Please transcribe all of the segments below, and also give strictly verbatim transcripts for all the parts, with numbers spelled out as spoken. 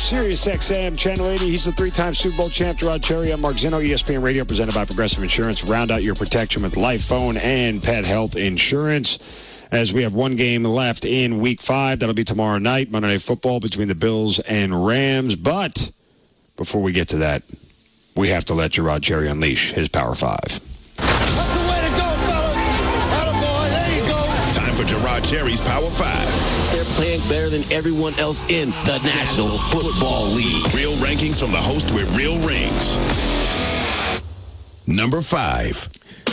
Sirius X M, Channel eighty. He's the three-time Super Bowl champ, Gerard Cherry. I'm Mark Zinno, E S P N Radio, presented by Progressive Insurance. Round out your protection with life, phone, and pet health insurance. As we have one game left in Week five. That'll be tomorrow night, Monday Night Football between the Bills and Rams. But before we get to that, we have to let Gerard Cherry unleash his Power Five. That's the way to go, fellas. Attaboy, there you go. Time for Gerard Cherry's Power Five. They're playing better than everyone else in the National Football League. Real rankings from the host with real rings. Number five.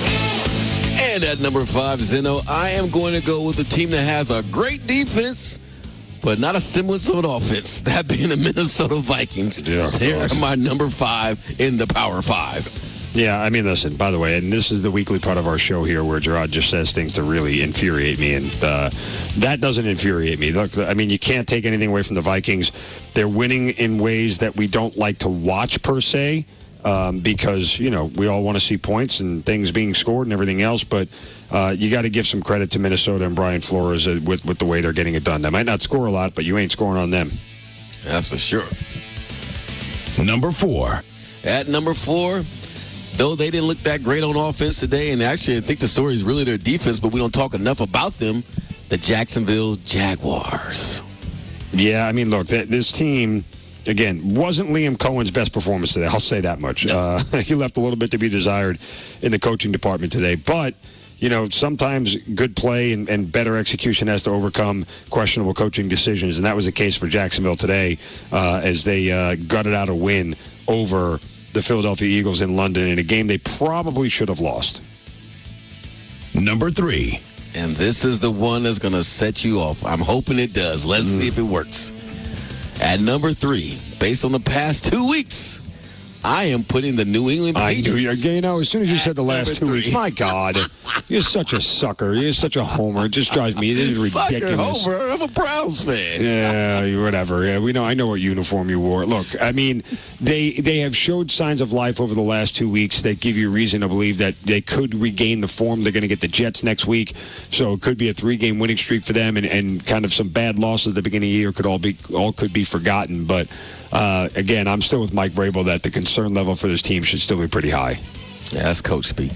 And at number five, Zinno, I am going to go with a team that has a great defense, but not a semblance of an offense. That being the Minnesota Vikings. Yeah, They're my number five in the Power Five. Yeah, I mean, listen, by the way, and this is the weekly part of our show here where Gerard just says things to really infuriate me, and uh, that doesn't infuriate me. Look, I mean, you can't take anything away from the Vikings. They're winning in ways that we don't like to watch, per se, um, because, you know, we all want to see points and things being scored and everything else, but uh, you got to give some credit to Minnesota and Brian Flores uh, with, with the way they're getting it done. They might not score a lot, but you ain't scoring on them. That's for sure. Number four. At number four, though they didn't look that great on offense today, and actually I think the story is really their defense, but we don't talk enough about them, the Jacksonville Jaguars. Yeah, I mean, look, th- this team, again, wasn't Liam Cohen's best performance today. I'll say that much. No. Uh, he left a little bit to be desired in the coaching department today. But, you know, sometimes good play and, and better execution has to overcome questionable coaching decisions, and that was the case for Jacksonville today uh, as they uh, gutted out a win over the Philadelphia Eagles in London in a game they probably should have lost. Number three. And this is the one that's going to set you off. I'm hoping it does. Let's mm. see if it works. At number three, based on the past two weeks, I am putting the New England Patriots. I knew you. You know, as soon as you said the last two three. weeks, my God, you're such a sucker. You're such a homer. It just drives me. It is ridiculous. Sucker, homer. I'm a Browns fan. Yeah, whatever. Yeah, we know. I know what uniform you wore. Look, I mean, they they have showed signs of life over the last two weeks that give you reason to believe that they could regain the form. They're going to get the Jets next week, so it could be a three-game winning streak for them, and, and kind of some bad losses at the beginning of the year could all be all could be forgotten. But uh, again, I'm still with Mike Vrabel that the concern level for this team should still be pretty high. Yeah, that's coach speak.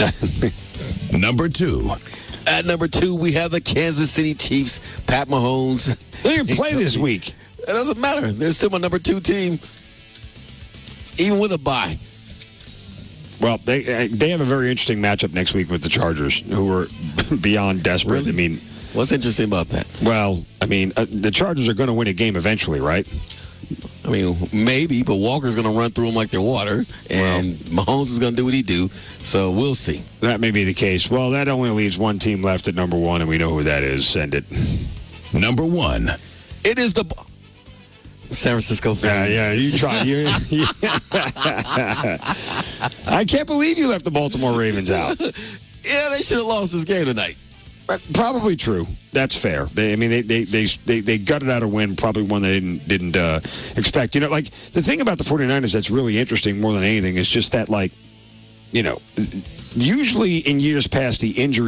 Number two. At number two, we have the Kansas City Chiefs, Pat Mahomes. They didn't play this week. It doesn't matter. They're still my number two team, even with a bye. Well, they they have a very interesting matchup next week with the Chargers, who are beyond desperate. Really? I mean, what's interesting about that? Well, I mean, uh, the Chargers are going to win a game eventually, right? I mean, maybe, but Walker's going to run through them like they're water, and well, Mahomes is going to do what he do. So we'll see. That may be the case. Well, that only leaves one team left at number one, and we know who that is. Send it. Number one. It is the San Francisco fan. Yeah, yeah, you try. You, you, I can't believe you left the Baltimore Ravens out. Yeah, they should have lost this game tonight. Probably true. That's fair. They, I mean, they, they they they they gutted out a win, probably one they didn't didn't uh, expect. You know, like the thing about the 49ers that's really interesting more than anything is just that, like, you know, usually in years past the injury